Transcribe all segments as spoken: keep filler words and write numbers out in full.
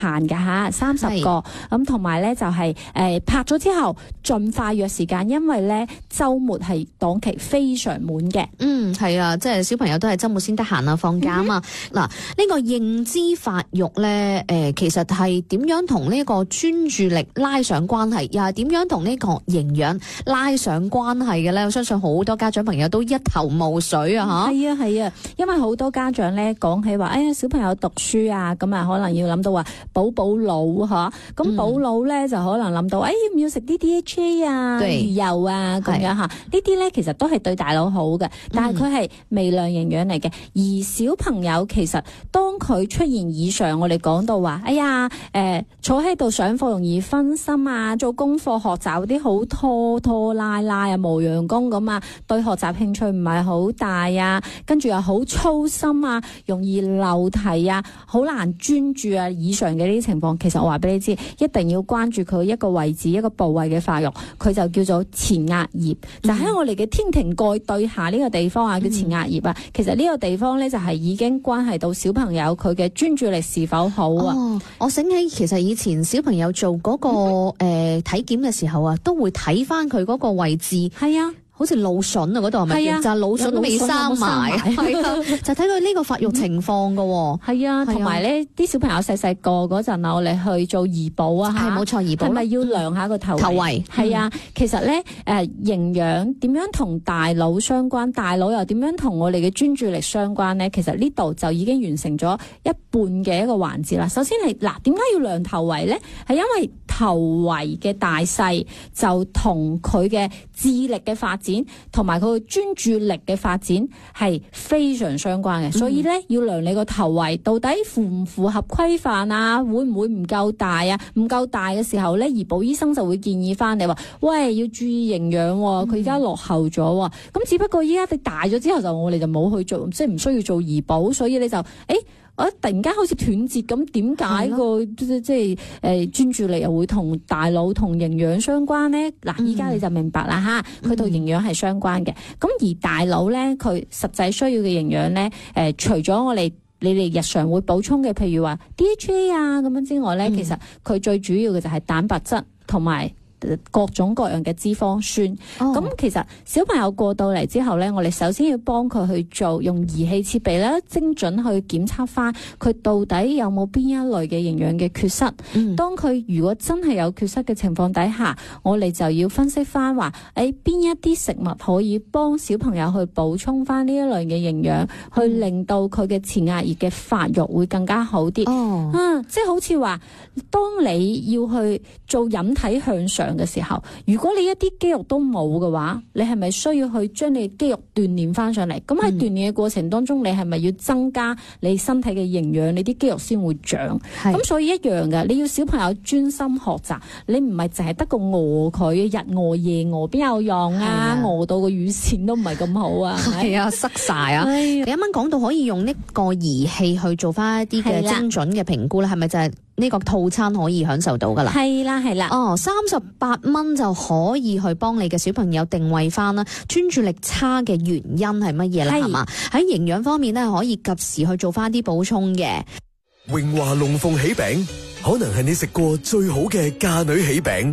限㗎吓，三十個咁，同埋咧就係、是、誒、呃、拍咗之後盡快約時間，因為咧週末係檔期非常滿嘅。 嗯，係啊，即係小朋友都係週末先得閒啊，放假啊嘛。嗱、嗯，呢、這個認知發育咧，誒、呃、其實係點樣同呢個專注力拉上關係，又係點樣同呢個營養拉上關係嘅咧？我相信好多家長朋友都一頭霧水啊！嚇，係啊係啊，因為好多家長咧講起話，哎呀小朋友讀書啊，咁啊可能要諗到話。補補腦嚇，咁補腦咧就可能諗到，誒要唔要食啲 D H A 啊、魚油啊咁樣嚇？呢啲咧其實都係對大腦好嘅，但係佢係微量營養嚟嘅。而小朋友其實當佢出現異常，我哋講到話，哎呀誒、呃、坐喺度上課容易分心啊，做功課學習嗰啲好拖拖拉拉啊，磨洋工咁啊，對學習興趣唔係好大啊，跟住又好粗心啊，容易漏題啊，好難專注啊，以上嘅呢啲情況，其實我話俾你知，一定要關注佢一個位置、一個部位嘅發育，佢就叫做前額葉，就喺我哋嘅天庭蓋對下呢個地方啊，叫前額葉啊。其實呢個地方咧就係已經關係到小朋友佢嘅專注力是否好啊。哦，我醒起其實以前小朋友做嗰、嗰個誒、嗯呃、體檢嘅時候啊，都會睇翻佢嗰個位置。係啊。好似腦筍啊，嗰度係咪？係啊，就係腦筍都未生埋，係啊，就睇佢呢個發育情況噶。係啊，同埋咧，啲小朋友細細個嗰陣啊，我哋去做兒保啊，係冇錯，兒保係咪要量下個頭頭圍？係啊，其實咧，誒，營養點樣同大腦相關？大腦又點樣同我哋嘅專注力相關咧？其實呢度就已經完成咗一半嘅一個環節啦。首先係嗱，點解要量頭圍咧？係因為頭圍嘅大細就同佢嘅智力嘅發展同埋佢嘅專注力嘅發展係非常相關嘅，嗯、所以咧要量你個頭圍到底符唔符合規範啊？會唔會唔夠大啊？唔夠大嘅時候咧，兒保醫生就會建議翻你話，喂，要注意營養，佢而家落後咗。咁、嗯、只不過依家你大咗之後，就我哋就冇去做，即係唔需要做兒保，所以你就誒。我突然間好似斷節咁，點解個即係誒專注力又會同大腦同營養相關咧？嗱，依家你就明白啦吓，佢同營養係相關嘅。咁、嗯、而大腦咧，佢實際需要嘅營養咧，誒、呃，除咗我哋你哋日常會補充嘅，譬如話 D H A 啊咁樣之外咧，嗯、其實佢最主要嘅就係蛋白質同埋各種各樣嘅脂肪酸，咁、哦、其實小朋友過到嚟之後咧，我哋首先要幫佢去做用儀器設備咧，精準去檢測翻佢到底有冇邊一類嘅營養嘅缺失。嗯、當佢如果真係有缺失嘅情況底下，我哋就要分析翻話，誒邊一啲食物可以幫小朋友去補充翻呢一類嘅營養，嗯、去令到佢嘅前額葉嘅發育會更加好啲。哦，嗯，即係好似話，當你要去做引體向上嘅時候，如果你一啲肌肉都冇嘅話，你係咪需要去將你肌肉鍛煉翻上嚟？咁喺鍛煉嘅過程當中，你係咪要增加你身體嘅營養，你啲肌肉先會長？咁所以一樣嘅，你要小朋友專心學習，你唔係淨係得個餓佢，日餓夜餓邊有用啊？餓到個乳腺都唔係咁好啊！係啊，塞晒啊！你啱啱講到可以用呢個儀器去做翻一啲嘅精準嘅評估咧，係咪就係呢個套餐可以享受到噶啦？係啦，係啦。哦，三十八蚊就可以去幫你嘅小朋友定位翻啦，專注力差嘅原因係乜嘢啦？係嘛？喺營養方面咧，可以及時去做翻啲補充嘅。 榮華龍鳳喜餅，可能係你食過最好嘅嫁女喜餅。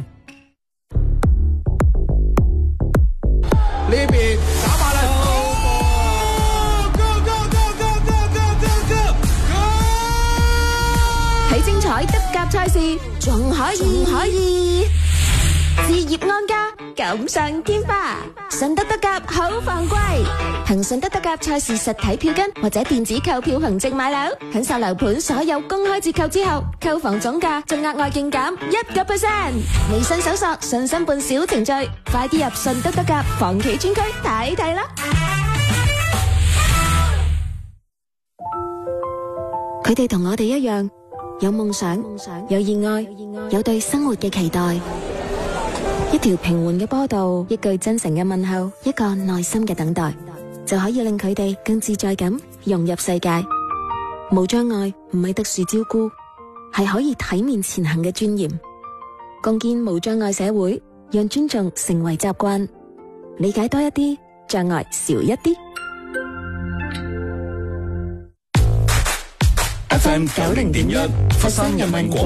呢邊打馬啦！ 睇精彩德甲賽事，仲可以可以置業安家，錦上添花。順德德甲好放歸，憑順德德甲賽事實體票根或者電子購票憑證買樓，享受樓盤所有公開折扣之後，購房總價仲額外勁減一個 percent。微信搜索信心伴小程序，快啲入順德德甲房企專區睇睇啦！佢哋同我哋一樣，有夢想，有熱愛，有對生活嘅期待。一條平緩嘅波道，一句真誠嘅問候，一個耐心嘅等待，就可以令佢哋更自在咁融入世界。無障礙唔係特殊照顧，係可以體面前行嘅尊嚴。共建無障礙社會，讓尊重成為習慣，理解多一啲，障礙少一啲。 F M 九零點一，佛山人民廣